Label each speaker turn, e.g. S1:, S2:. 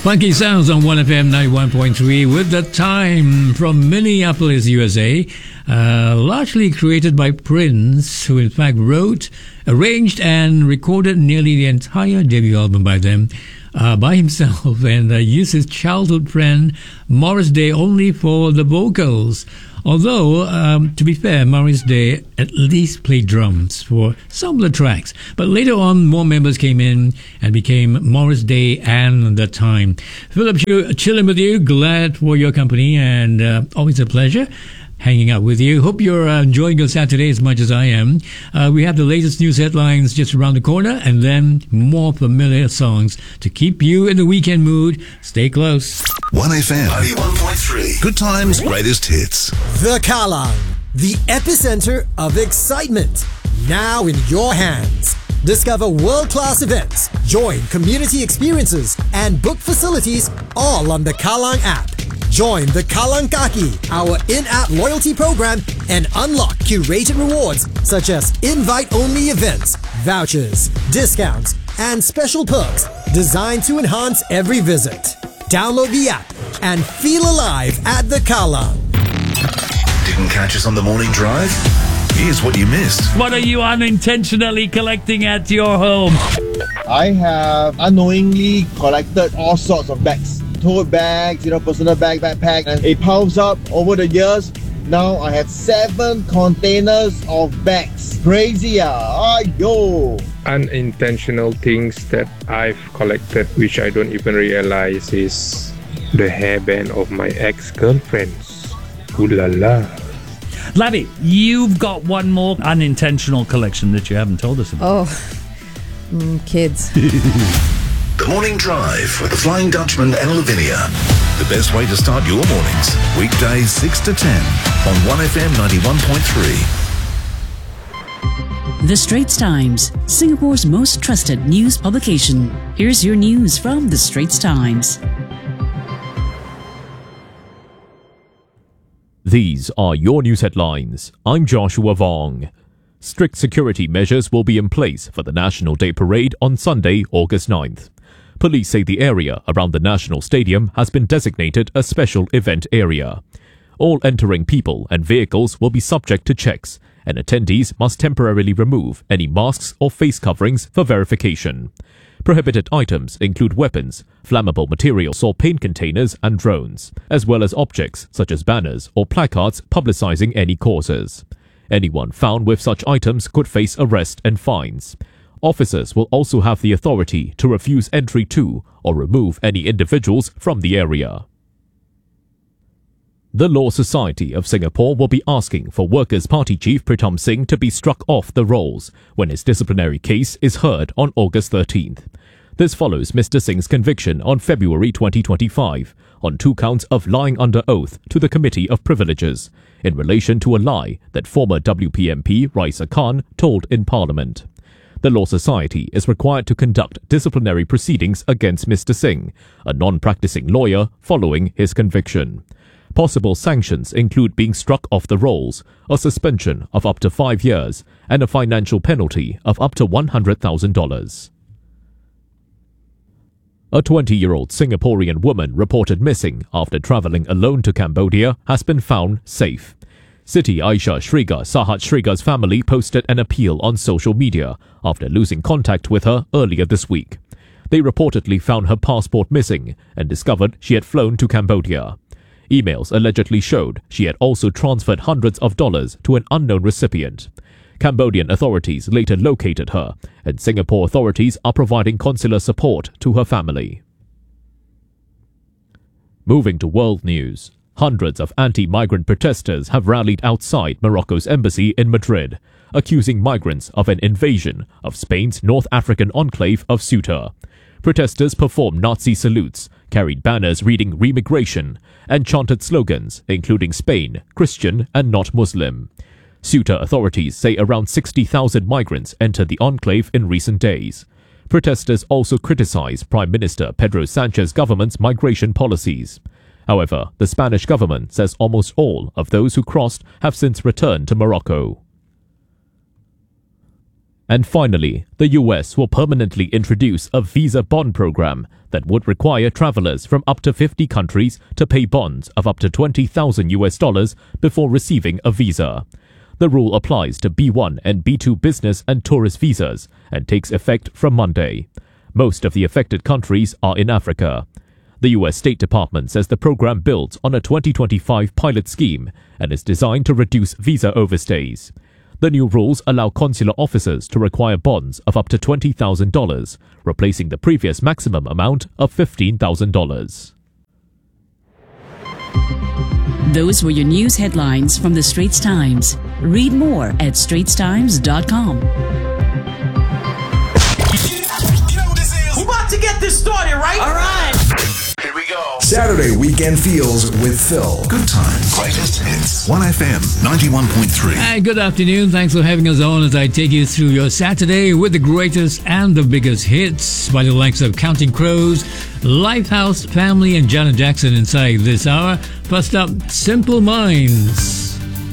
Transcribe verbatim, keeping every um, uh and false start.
S1: Funky sounds on one F M ninety-one point three with The Time from Minneapolis, U S A. Uh, largely created by Prince, who in fact wrote, arranged and recorded nearly the entire debut album by them uh, by himself, and uh, used his childhood friend Morris Day only for the vocals. Although, um, to be fair, Morris Day at least played drums for some of the tracks. But later on, more members came in and became Morris Day and The Time. Philip, chilling with you. Glad for your company, and uh, always a pleasure hanging out with you. Hope you're uh, enjoying your Saturday as much as I am. Uh, we have the latest news headlines just around the corner, and then more familiar songs to keep you in the weekend mood. Stay close.
S2: one F M ninety-one point three. Good times, greatest hits.
S3: The Kallang, the epicenter of excitement. Now in your hands. Discover world-class events, join community experiences, and book facilities all on the Kallang app. Join the Kallang Kaki, our in-app loyalty program, and unlock curated rewards such as invite-only events, vouchers, discounts, and special perks designed to enhance every visit. Download the app and feel alive at the Kallang.
S2: Didn't catch us on the morning drive? Here's what you missed.
S4: What are you unintentionally collecting at your home?
S5: I have unknowingly collected all sorts of bags. Tote bags, you know, personal bag, backpack, and it piles up over the years. Now I have seven containers of bags. Crazy, ah, yo.
S6: Unintentional things that I've collected, which I don't even realize, is the hairband of my ex-girlfriends. Ooh la la.
S4: Laddie, you've got one more unintentional collection that you haven't told us about.
S7: Oh, mm, kids.
S2: The Morning Drive with the Flying Dutchman and Lavinia. The best way to start your mornings. Weekdays six to ten on one F M ninety-one point three.
S8: The Straits Times, Singapore's most trusted news publication. Here's your news from The Straits Times.
S9: These are your news headlines. I'm Joshua Vong. Strict security measures will be in place for the National Day Parade on Sunday, August ninth. Police say the area around the National Stadium has been designated a special event area. All entering people and vehicles will be subject to checks, and attendees must temporarily remove any masks or face coverings for verification. Prohibited items include weapons, flammable materials or paint containers and drones, as well as objects such as banners or placards publicizing any causes. Anyone found with such items could face arrest and fines. Officers will also have the authority to refuse entry to or remove any individuals from the area. The Law Society of Singapore will be asking for Workers' Party Chief Pritam Singh to be struck off the rolls when his disciplinary case is heard on August thirteenth. This follows Mister Singh's conviction on February twenty twenty-five on two counts of lying under oath to the Committee of Privileges in relation to a lie that former W P M P Raisa Khan told in Parliament. The Law Society is required to conduct disciplinary proceedings against Mister Singh, a non-practicing lawyer, following his conviction. Possible sanctions include being struck off the rolls, a suspension of up to five years, and a financial penalty of up to one hundred thousand dollars. A twenty-year-old Singaporean woman reported missing after travelling alone to Cambodia has been found safe. Siti Aisyah Srigar Sahat Srigar's family posted an appeal on social media after losing contact with her earlier this week. They reportedly found her passport missing and discovered she had flown to Cambodia. Emails allegedly showed she had also transferred hundreds of dollars to an unknown recipient. Cambodian authorities later located her, and Singapore authorities are providing consular support to her family. Moving to world news. Hundreds of anti-migrant protesters have rallied outside Morocco's embassy in Madrid, accusing migrants of an invasion of Spain's North African enclave of Ceuta. Protesters performed Nazi salutes, carried banners reading remigration, and chanted slogans including Spain, Christian and not Muslim. Ceuta authorities say around sixty thousand migrants entered the enclave in recent days. Protesters also criticized Prime Minister Pedro Sanchez's government's migration policies. However, the Spanish government says almost all of those who crossed have since returned to Morocco. And finally, the U S will permanently introduce a visa bond program that would require travelers from up to fifty countries to pay bonds of up to twenty thousand U S dollars before receiving a visa. The rule applies to B one and B two business and tourist visas and takes effect from Monday. Most of the affected countries are in Africa. The U S State Department says the program builds on a twenty twenty-five pilot scheme and is designed to reduce visa overstays. The new rules allow consular officers to require bonds of up to twenty thousand dollars, replacing the previous maximum amount of fifteen thousand dollars.
S8: Those were your news headlines from the Straits Times. Read more at straits times dot com.
S10: We're about to get this started, right? All right.
S2: Here we go.
S11: Saturday Weekend Feels with Phil.
S2: Good times. Greatest hits. one F M ninety-one point three.
S1: Hi, good afternoon. Thanks for having us on as I take you through your Saturday with the greatest and the biggest hits by the likes of Counting Crows, Lifehouse, Family and Janet Jackson inside this hour. First up, Simple Minds.